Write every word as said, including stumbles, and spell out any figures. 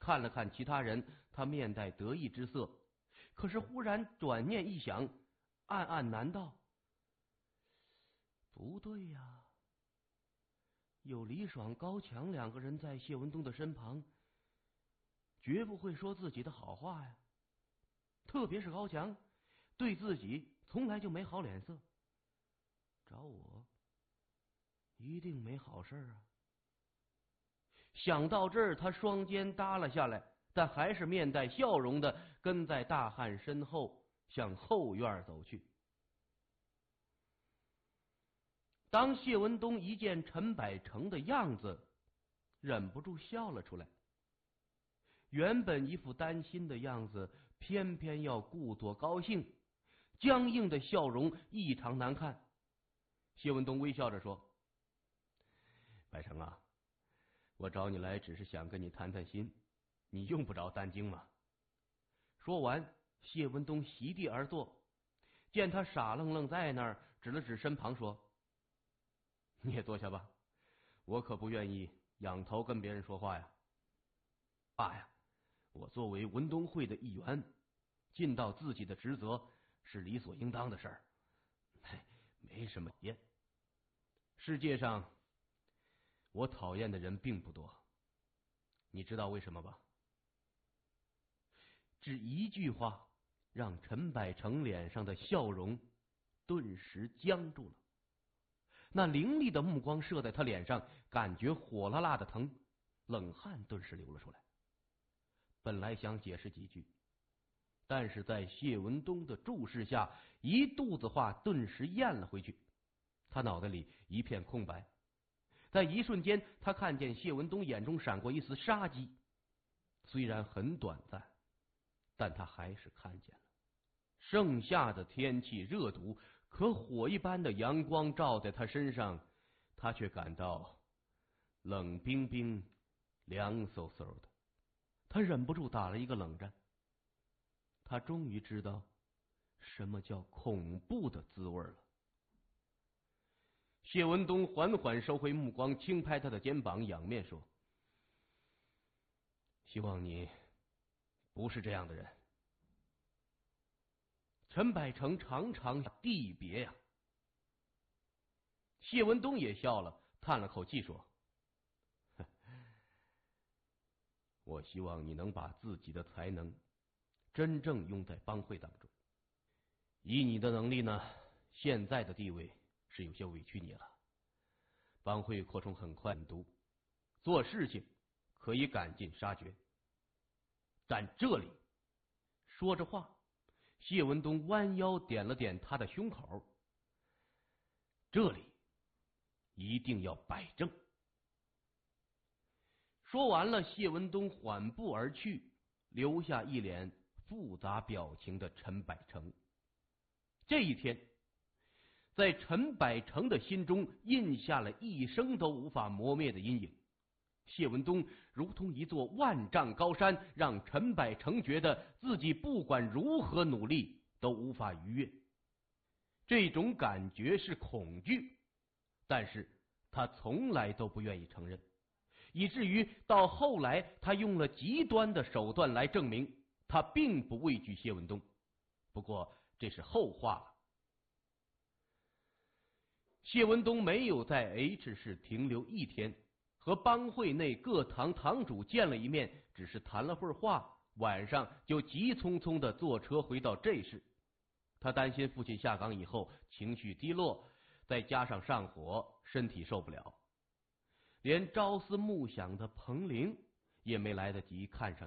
看了看其他人，他面带得意之色，可是忽然转念一想，暗暗难道：不对呀，有李爽、高强两个人在谢文东的身旁，绝不会说自己的好话呀。特别是高强，对自己从来就没好脸色，找我一定没好事啊。想到这儿，他双肩耷拉下来，但还是面带笑容的跟在大汉身后向后院走去。当谢文东一见陈百成的样子，忍不住笑了出来。原本一副担心的样子，偏偏要故作高兴，僵硬的笑容异常难看。谢文东微笑着说：百成啊，我找你来只是想跟你谈谈心，你用不着担惊嘛。说完，谢文东席地而坐，见他傻愣愣在那儿，指了指身旁说：你也坐下吧，我可不愿意仰头跟别人说话呀。爸呀，我作为文东会的一员，尽到自己的职责是理所应当的事儿，没什么厌。世界上我讨厌的人并不多，你知道为什么吧？只一句话让陈百成脸上的笑容顿时僵住了，那凌厉的目光射在他脸上，感觉火辣辣的疼，冷汗顿时流了出来。本来想解释几句，但是在谢文东的注视下，一肚子话顿时咽了回去，他脑袋里一片空白。在一瞬间，他看见谢文东眼中闪过一丝杀机，虽然很短暂，但他还是看见了。盛夏的天气热毒，可火一般的阳光照在他身上，他却感到冷冰冰、凉飕飕的。他忍不住打了一个冷战。他终于知道什么叫恐怖的滋味了。谢文东缓缓收回目光，轻拍他的肩膀，仰面说：希望你不是这样的人。陈百成长长地别呀。谢文东也笑了，叹了口气说：我希望你能把自己的才能真正用在帮会当中。以你的能力呢，现在的地位是有些委屈你了。帮会扩充很快很多，做事情可以赶尽杀绝。但这里，说着话，谢文东弯腰点了点他的胸口，这里一定要摆正。说完了，谢文东缓步而去，留下一脸复杂表情的陈百成。这一天，在陈百成的心中印下了一生都无法磨灭的阴影。谢文东如同一座万丈高山，让陈百成觉得自己不管如何努力都无法逾越。这种感觉是恐惧，但是他从来都不愿意承认，以至于到后来他用了极端的手段来证明他并不畏惧谢文东。不过这是后话了。谢文东没有在 H 市停留一天，和帮会内各堂堂主见了一面，只是谈了会儿话，晚上就急匆匆的坐车回到 J 市。他担心父亲下岗以后情绪低落，再加上上火，身体受不了，连朝思暮想的彭玲也没来得及看上